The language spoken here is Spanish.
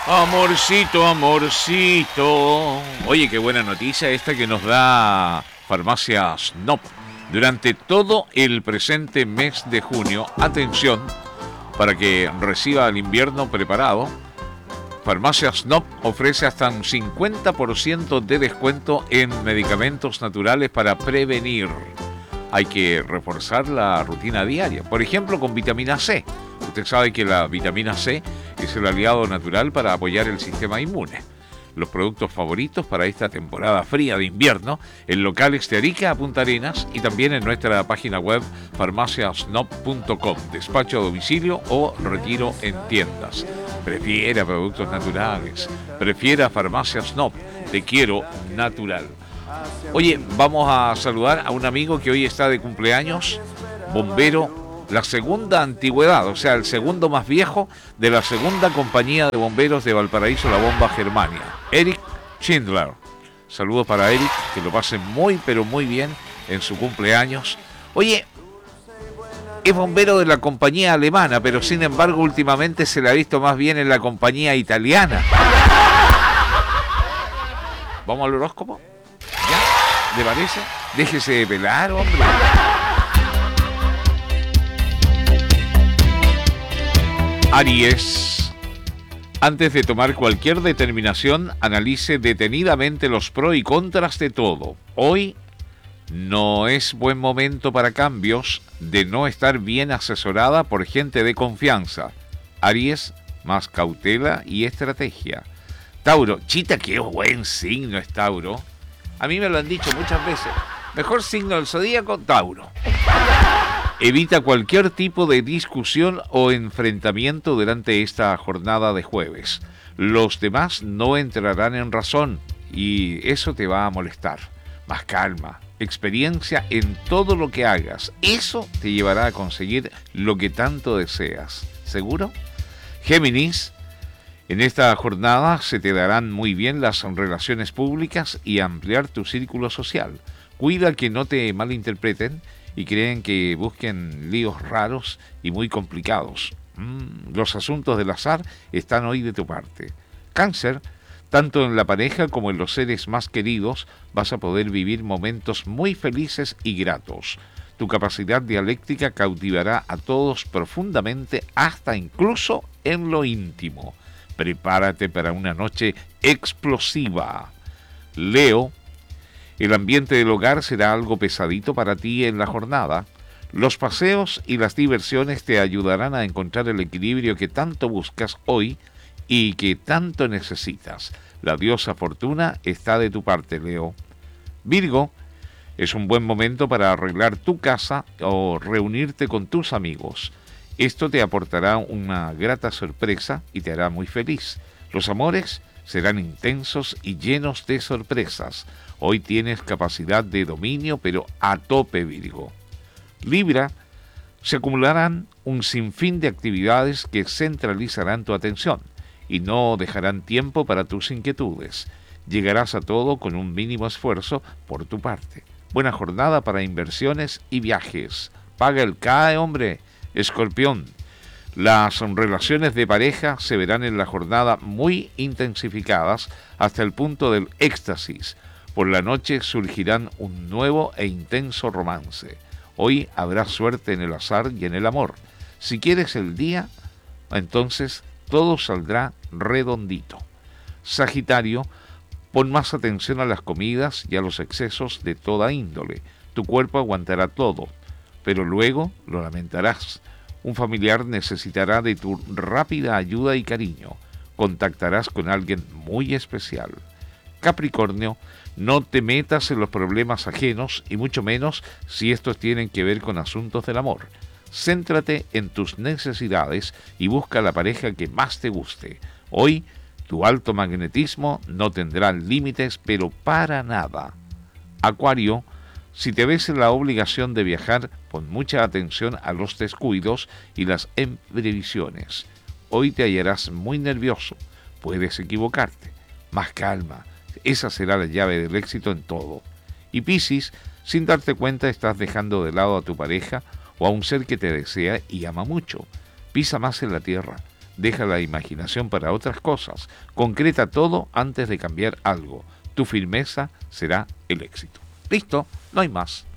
Amorcito, amorcito. Oye, qué buena noticia esta que nos da Farmacia Snop. Durante todo el presente mes de junio, atención, para que reciba el invierno preparado, Farmacia Snop ofrece hasta un 50% de descuento en medicamentos naturales para prevenir. Hay que reforzar la rutina diaria, por ejemplo con vitamina C. Usted sabe que la vitamina C es el aliado natural para apoyar el sistema inmune. Los productos favoritos para esta temporada fría de invierno en locales de Arica a Punta Arenas y también en nuestra página web farmaciasnop.com, despacho a domicilio o retiro en tiendas. Prefiera productos naturales, prefiera Farmacia Snop, te quiero natural. Oye, vamos a saludar a un amigo que hoy está de cumpleaños, bombero, la segunda antigüedad, o sea, el segundo más viejo de la segunda compañía de bomberos de Valparaíso, la Bomba Germania, Eric Schindler. Saludos para Eric, que lo pase muy, pero muy bien en su cumpleaños. Oye, es bombero de la compañía alemana, pero sin embargo últimamente se le ha visto más bien en la compañía italiana. ¿Vamos al horóscopo? ¿Ya? ¿Le parece? Déjese de pelar, hombre. Aries. Antes de tomar cualquier determinación, analice detenidamente los pros y contras de todo. Hoy no es buen momento para cambios de no estar bien asesorada por gente de confianza. Aries, más cautela y estrategia. Tauro, chita, qué buen signo es Tauro. A mí me lo han dicho muchas veces. Mejor signo del zodíaco, Tauro. Evita cualquier tipo de discusión o enfrentamiento durante esta jornada de jueves. Los demás no entrarán en razón y eso te va a molestar. Más calma, experiencia en todo lo que hagas. Eso te llevará a conseguir lo que tanto deseas. ¿Seguro? Géminis. En esta jornada se te darán muy bien las relaciones públicas y ampliar tu círculo social. Cuida que no te malinterpreten y creen que busquen líos raros y muy complicados. Los asuntos del azar están hoy de tu parte. Cáncer, tanto en la pareja como en los seres más queridos vas a poder vivir momentos muy felices y gratos. Tu capacidad dialéctica cautivará a todos profundamente, hasta incluso en lo íntimo. Prepárate para una noche explosiva. Leo, el ambiente del hogar será algo pesadito para ti en la jornada. Los paseos y las diversiones te ayudarán a encontrar el equilibrio que tanto buscas hoy y que tanto necesitas. La diosa Fortuna está de tu parte, Leo. Virgo, es un buen momento para arreglar tu casa o reunirte con tus amigos. Esto te aportará una grata sorpresa y te hará muy feliz. Los amores serán intensos y llenos de sorpresas. Hoy tienes capacidad de dominio, pero a tope, Virgo. Libra, se acumularán un sinfín de actividades que centralizarán tu atención y no dejarán tiempo para tus inquietudes. Llegarás a todo con un mínimo esfuerzo por tu parte. Buena jornada para inversiones y viajes. Paga el CAE, hombre. Escorpión, las relaciones de pareja se verán en la jornada muy intensificadas hasta el punto del éxtasis. Por la noche surgirán un nuevo e intenso romance. Hoy habrá suerte en el azar y en el amor. Si quieres el día, entonces todo saldrá redondito. Sagitario, pon más atención a las comidas y a los excesos de toda índole. Tu cuerpo aguantará todo, pero luego lo lamentarás. Un familiar necesitará de tu rápida ayuda y cariño. Contactarás con alguien muy especial. Capricornio, no te metas en los problemas ajenos y mucho menos si estos tienen que ver con asuntos del amor. Céntrate en tus necesidades y busca la pareja que más te guste. Hoy, tu alto magnetismo no tendrá límites, pero para nada. Acuario, si te ves en la obligación de viajar, pon mucha atención a los descuidos y las imprevisiones. Hoy te hallarás muy nervioso, puedes equivocarte. Más calma, esa será la llave del éxito en todo. Y Piscis, sin darte cuenta estás dejando de lado a tu pareja o a un ser que te desea y ama mucho. Pisa más en la tierra, Deja la imaginación para otras cosas. Concreta todo antes de cambiar algo. Tu firmeza será el éxito. Listo, no hay más.